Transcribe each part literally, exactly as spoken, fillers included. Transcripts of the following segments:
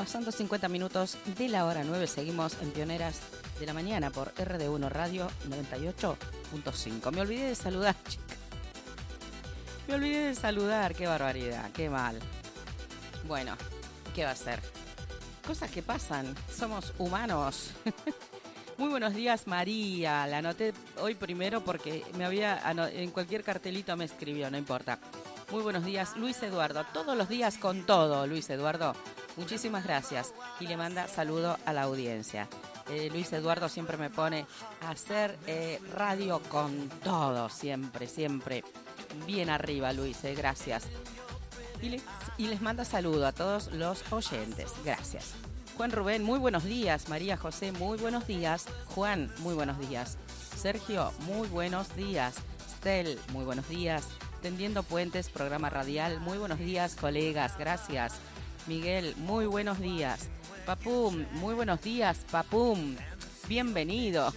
Pasando cincuenta minutos de la hora nueve, seguimos en Pioneras de la Mañana por R D uno Radio noventa y ocho punto cinco. Me olvidé de saludar, chicas. Me olvidé de saludar, qué barbaridad, qué mal. Bueno, ¿qué va a ser? Cosas que pasan, somos humanos. Muy buenos días, María. La anoté hoy primero porque me había en cualquier cartelito me escribió, no importa. Muy buenos días, Luis Eduardo. Todos los días con todo, Luis Eduardo. Muchísimas gracias. Y le manda saludo a la audiencia. Eh, Luis Eduardo siempre me pone a hacer eh, radio con todo, siempre, siempre. Bien arriba, Luis, eh, gracias. Y les, y les manda saludo a todos los oyentes. Gracias. Juan Rubén, muy buenos días. María José, muy buenos días. Juan, muy buenos días. Sergio, muy buenos días. Estel, muy buenos días. Tendiendo Puentes, programa radial. Muy buenos días, colegas. Gracias. Miguel, muy buenos días. Papum, muy buenos días, Papum. Bienvenido.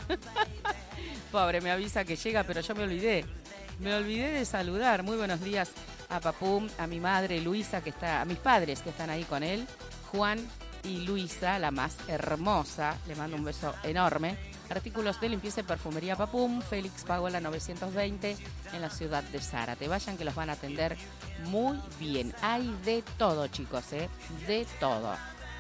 Pobre, me avisa que llega, pero yo me olvidé. Me olvidé de saludar. Muy buenos días a Papum, a mi madre Luisa, que está, a mis padres que están ahí con él. Juan y Luisa, la más hermosa. Le mando un beso enorme. Artículos de limpieza y perfumería Papum, Félix Pagola novecientos veinte, en la ciudad de Zárate. Vayan que los van a atender muy bien. Hay de todo, chicos, ¿eh? De todo.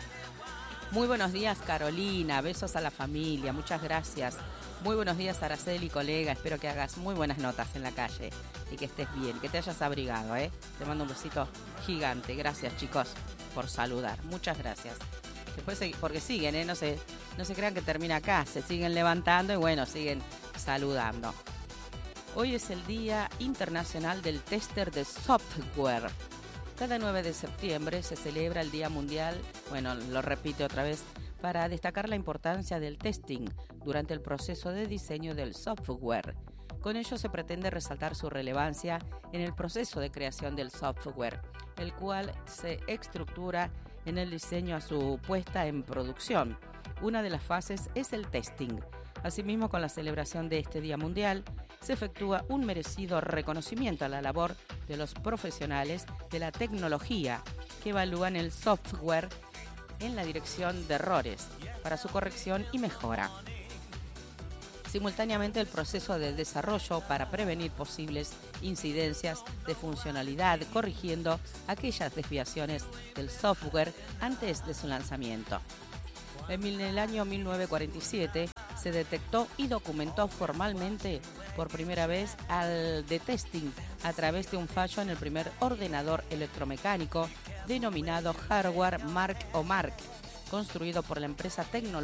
Muy buenos días, Carolina. Besos a la familia. Muchas gracias. Muy buenos días, Araceli, colega. Espero que hagas muy buenas notas en la calle y que estés bien, que te hayas abrigado, ¿eh? Te mando un besito gigante. Gracias, chicos, por saludar. Muchas gracias. Después, porque siguen, ¿eh? No se, no se crean que termina acá. Se siguen levantando y, bueno, siguen saludando. Hoy es el Día Internacional del Tester de Software. Cada nueve de septiembre se celebra el Día Mundial, bueno, lo repito otra vez, para destacar la importancia del testing durante el proceso de diseño del software. Con ello se pretende resaltar su relevancia en el proceso de creación del software, el cual se estructura en el diseño a su puesta en producción. Una de las fases es el testing. Asimismo, con la celebración de este Día Mundial, se efectúa un merecido reconocimiento a la labor de los profesionales de la tecnología que evalúan el software en la dirección de errores para su corrección y mejora. Simultáneamente, el proceso de desarrollo para prevenir posibles incidencias de funcionalidad, corrigiendo aquellas desviaciones del software antes de su lanzamiento. En el año mil novecientos cuarenta y siete se detectó y documentó formalmente por primera vez al de testing a través de un fallo en el primer ordenador electromecánico denominado hardware Mark o Mark, construido por la empresa tecnológica